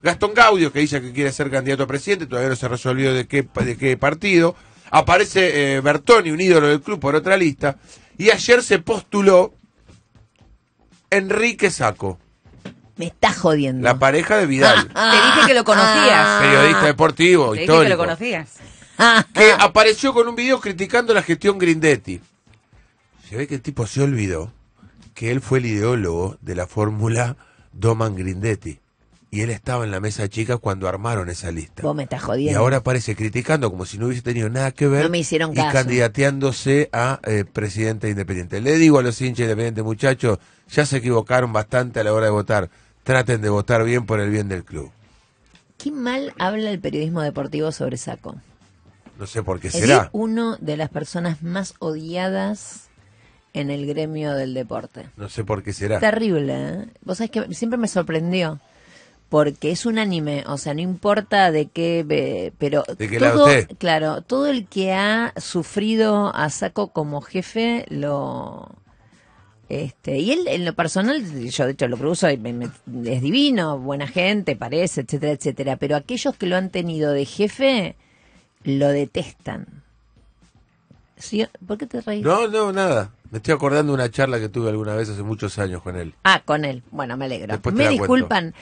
Gastón Gaudio, que dice que quiere ser candidato a presidente, todavía no se resolvió de qué partido. Aparece Bertoni, un ídolo del club, por otra lista. Y ayer se postuló Enrique Sacco. Me estás jodiendo. La pareja de Vidal. Te dije que lo conocías. Periodista deportivo, Te histórico. dije que lo conocías. Que apareció con un video criticando la gestión Grindetti. Se ve que el tipo se olvidó que él fue el ideólogo de la fórmula Doman Grindetti. Y él estaba en la mesa chica cuando armaron esa lista. Vos me estás Y jodiendo. ahora aparece criticando como si no hubiese tenido nada que ver. No me hicieron y caso. candidateándose a presidente independiente. Le digo a los hinchas independientes, muchachos, ya se equivocaron bastante a la hora de votar. Traten de votar bien por el bien del club. Qué mal habla el periodismo deportivo sobre Sacco. No sé por qué Es será. uno de las personas más odiadas en el gremio del deporte. No sé por qué será. Terrible, ¿eh? Vos sabés que siempre me sorprendió. Porque es unánime, o sea, no importa de qué, pero ¿De qué todo, lado esté? claro, todo el que ha sufrido a Sacco como jefe y él en lo personal, yo de hecho lo cruzo y es divino, buena gente, parece, etcétera, etcétera, pero aquellos que lo han tenido de jefe lo detestan. ¿Sí? ¿Por qué te reís? No, nada. Me estoy acordando de una charla que tuve alguna vez hace muchos años con él. Ah, con él. Bueno, me alegro. Después te Me la disculpan.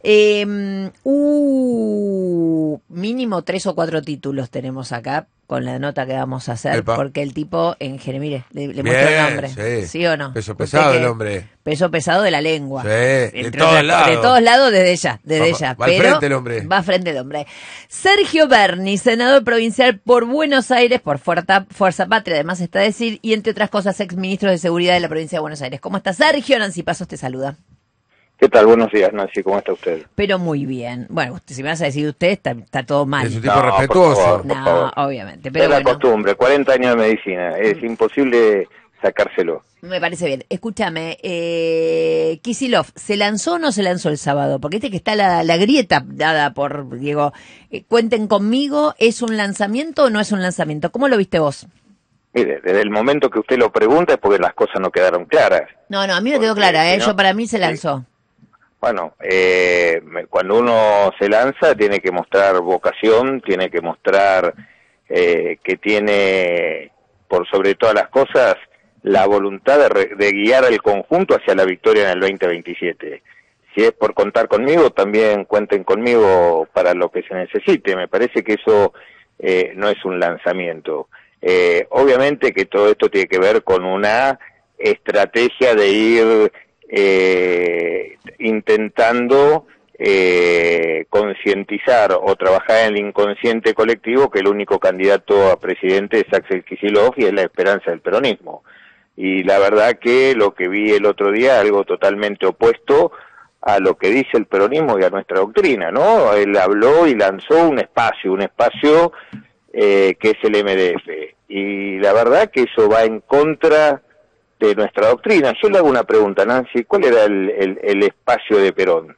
Mínimo 3 o 4 títulos tenemos acá con la nota que vamos a hacer, Epa. porque el tipo, mire, le Bien, muestro el nombre. sí. ¿Sí o no? Peso Usted pesado que- el hombre. Peso pesado de la lengua. Sí, de Entre todos otras- lados. De todos lados, desde ya. Va al frente el hombre. Va frente el hombre. Sergio Berni, senador provincial por Buenos Aires, por Fuerza Patria, además está a decir, y entre otras cosas, ex ministro de Seguridad de la provincia de Buenos Aires. ¿Cómo está Sergio? Nancy Pasos te saluda. ¿Qué tal? Buenos días, Nancy. ¿Cómo está usted? Pero muy bien. Bueno, si me vas a decir usted, está todo mal. Es un tipo No, por respetuoso. favor. No, favor. obviamente. Pero Es la bueno, costumbre, 40 años de medicina. Es imposible sacárselo. me parece bien. Escúchame, Kicillof, ¿se lanzó o no se lanzó el sábado? Porque que está la grieta dada por Diego. Cuenten conmigo, ¿es un lanzamiento o no es un lanzamiento? ¿Cómo lo viste vos? Mire, desde el momento que usted lo pregunta es porque las cosas no quedaron claras. No, a mí me quedó Porque, clara, si no- yo para mí se Sí. lanzó. Bueno, cuando uno se lanza tiene que mostrar vocación, tiene que mostrar que tiene, por sobre todas las cosas, la voluntad de guiar al conjunto hacia la victoria en el 2027. Si es por contar conmigo, también cuenten conmigo para lo que se necesite. Me parece que eso no es un lanzamiento. Obviamente que todo esto tiene que ver con una estrategia de ir intentando concientizar o trabajar en el inconsciente colectivo que el único candidato a presidente es Axel Kicillof y es la esperanza del peronismo. Y la verdad que lo que vi el otro día, algo totalmente opuesto a lo que dice el peronismo y a nuestra doctrina, ¿no? Él habló y lanzó un espacio que es el MDF. Y la verdad que eso va en contra de nuestra doctrina. Yo le hago una pregunta, Nancy, ¿cuál era el espacio de Perón?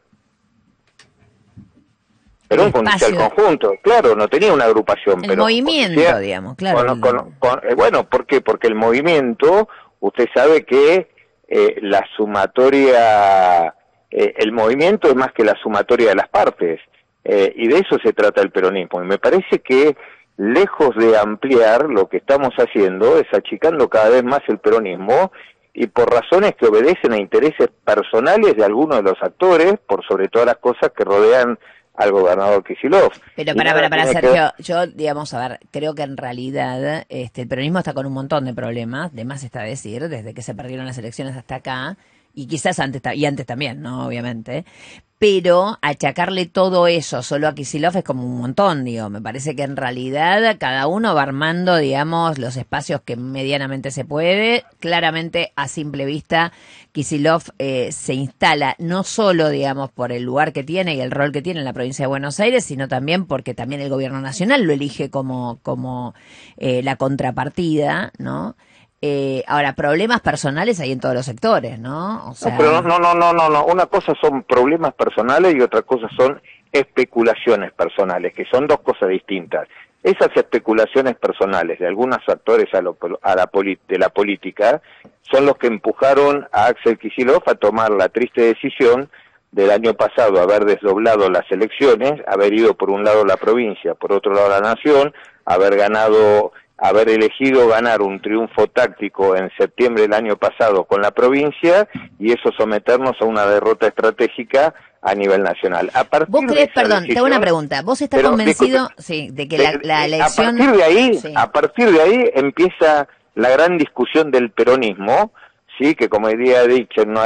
Perón El conducía al espacio. conjunto, claro, no tenía una agrupación. El pero movimiento, conducía digamos, claro. bueno, ¿por qué? Porque el movimiento, usted sabe que la sumatoria, el movimiento es más que la sumatoria de las partes, y de eso se trata el peronismo. Y me parece que lejos de ampliar, lo que estamos haciendo es achicando cada vez más el peronismo, y por razones que obedecen a intereses personales de algunos de los actores, por sobre todas las cosas que rodean al gobernador Kicillof. Pero Y para nada tiene que Sergio, ver- yo, digamos, a ver, creo que en realidad el peronismo está con un montón de problemas, de más está decir, desde que se perdieron las elecciones hasta acá, y quizás antes también, ¿no? Obviamente. Pero achacarle todo eso solo a Kicillof es como un montón, digo. Me parece que en realidad cada uno va armando, digamos, los espacios que medianamente se puede. Claramente, a simple vista, Kicillof se instala no solo, digamos, por el lugar que tiene y el rol que tiene en la provincia de Buenos Aires, sino también porque también el gobierno nacional lo elige como la contrapartida, ¿no? Ahora, problemas personales hay en todos los sectores, ¿no? O sea, No, pero no. Una cosa son problemas personales y otra cosa son especulaciones personales, que son dos cosas distintas. Esas especulaciones personales de algunos actores de la política son los que empujaron a Axel Kicillof a tomar la triste decisión del año pasado haber desdoblado las elecciones, haber ido por un lado la provincia, por otro lado la nación, haber elegido ganar un triunfo táctico en septiembre del año pasado con la provincia y eso someternos a una derrota estratégica a nivel nacional. ¿Vos crees, perdón, te hago una pregunta, ¿vos estás convencido de que la elección... A partir de ahí empieza la gran discusión del peronismo, sí, que como he dicho, no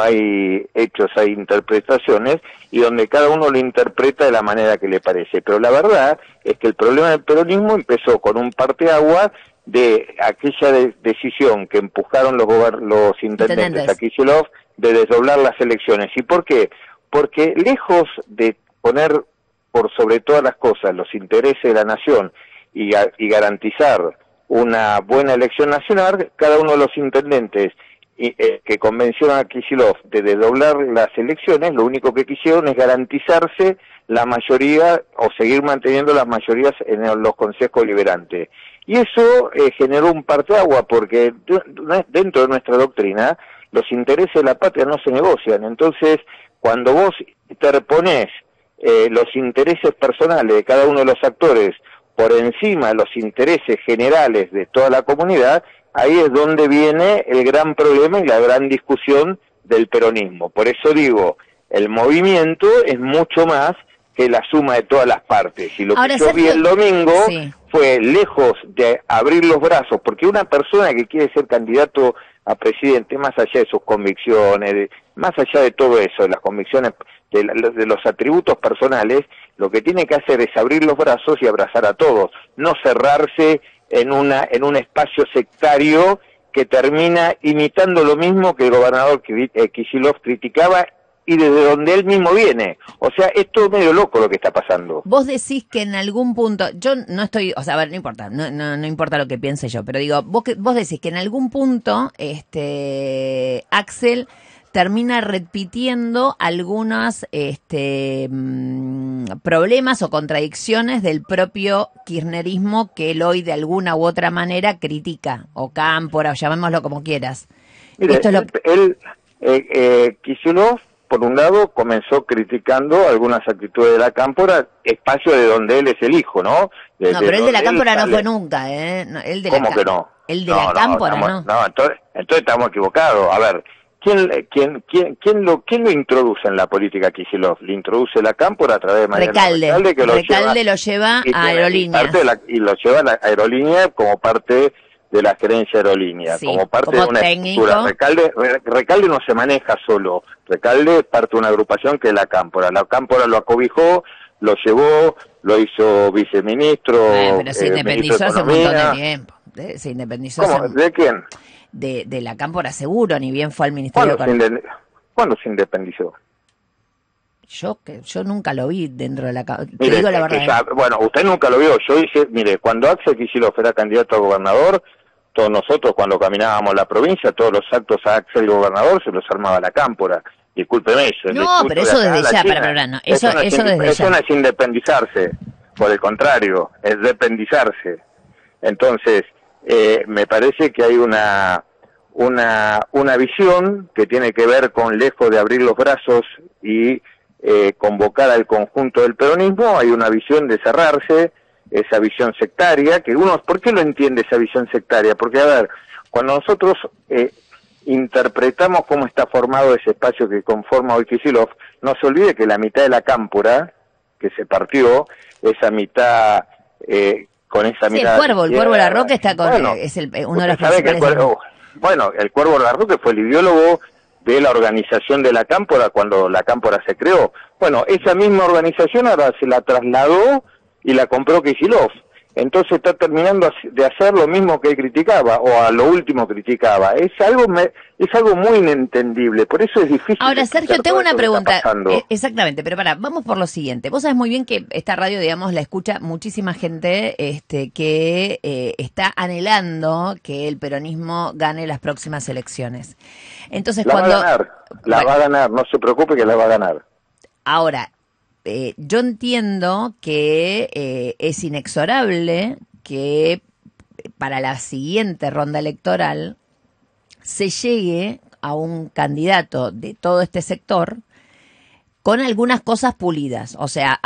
hay hechos, hay interpretaciones, y donde cada uno lo interpreta de la manera que le parece. Pero la verdad es que el problema del peronismo empezó con un parteaguas de aquella decisión que empujaron los intendentes a Kicillof de desdoblar las elecciones. ¿Y por qué? Porque lejos de poner por sobre todas las cosas los intereses de la nación y garantizar una buena elección nacional, cada uno de los intendentes que convencieron a Kicillof de desdoblar las elecciones, lo único que quisieron es garantizarse la mayoría o seguir manteniendo las mayorías en los consejos deliberantes. Y eso generó un parteaguas porque dentro de nuestra doctrina los intereses de la patria no se negocian. Entonces, cuando vos interponés los intereses personales de cada uno de los actores por encima de los intereses generales de toda la comunidad, ahí es donde viene el gran problema y la gran discusión del peronismo. Por eso digo, el movimiento es mucho más que la suma de todas las partes. Y lo que yo vi el domingo fue, lejos de abrir los brazos, porque una persona que quiere ser candidato a presidente, más allá de sus convicciones, más allá de todo eso, de las convicciones, de los atributos personales, lo que tiene que hacer es abrir los brazos y abrazar a todos, no cerrarse en un espacio sectario que termina imitando lo mismo que el gobernador Kicillof criticaba y desde donde él mismo viene. O sea, es todo medio loco lo que está pasando. Vos decís que en algún punto, yo no estoy, o sea, a ver, no importa, no importa lo que piense yo, pero digo, vos decís que en algún punto, Axel termina repitiendo algunos problemas o contradicciones del propio kirchnerismo que él hoy de alguna u otra manera critica, o cámpora, o llamémoslo como quieras. Mire, esto es Kicillof, por un lado, comenzó criticando algunas actitudes de la cámpora, espacio de donde él es el hijo, ¿no? No, pero el de la cámpora no fue nunca, ¿eh? No, ¿Cómo que no? El de la cámpora, ¿no? No, entonces estamos equivocados. A ver, ¿quién lo introduce en la política Kicillof? Le introduce la cámpora a través de Recalde. Recalde lo lleva a Aerolíneas. Y lo lleva a la Aerolínea como parte de la gerencia aerolínea, como parte de una técnico. Estructura. Recalde no se maneja solo, Recalde es parte de una agrupación que es la Cámpora lo acobijó, lo llevó, lo hizo viceministro, pero se independizó hace un montón de tiempo. Se independizó. ¿Cómo? ¿De quién? De la Cámpora seguro, ni bien fue al Ministerio de ¿Cuándo se independizó? Yo nunca lo vi dentro de la Cámpora. Te digo la verdad. Bueno, usted nunca lo vio. Yo dije, mire, cuando Axel Kicillof era candidato a gobernador, todos nosotros cuando caminábamos la provincia, todos los actos a Axel gobernador se los armaba la Cámpora. Discúlpeme eso. No, pero eso desde ya, no. Eso no es independizarse, por el contrario, es dependizarse. Entonces, me parece que hay una visión que tiene que ver con, lejos de abrir los brazos y convocar al conjunto del peronismo, hay una visión de cerrarse, esa visión sectaria, que uno, ¿por qué lo entiende esa visión sectaria? Porque, a ver, cuando nosotros interpretamos cómo está formado ese espacio que conforma hoy Kicillof, no se olvide que la mitad de la cámpora, que se partió, esa mitad, con esa mitad... el Cuervo Larroque está con... es uno de los principales... Bueno, el Cuervo Larroque fue el ideólogo de la organización de la cámpora cuando la cámpora se creó. Bueno, esa misma organización ahora se la trasladó y la compró Kicillof. Entonces está terminando de hacer lo mismo que él criticaba, o a lo último criticaba. Es algo muy inentendible, por eso es difícil. Ahora, Sergio, tengo una pregunta. Exactamente, pero vamos por lo siguiente. Vos sabés muy bien que esta radio, digamos, la escucha muchísima gente que está anhelando que el peronismo gane las próximas elecciones. Entonces, la va a ganar, no se preocupe que la va a ganar. Ahora, yo entiendo que es inexorable que para la siguiente ronda electoral se llegue a un candidato de todo este sector con algunas cosas pulidas. O sea,